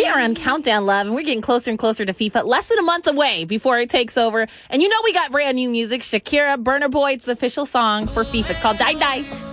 We are on Countdown, love, and we're getting closer and closer to FIFA. Less than a month away before it takes over. And you know we got brand new music. Shakira, Burner Boy, it's the official song for FIFA. It's called Die Die.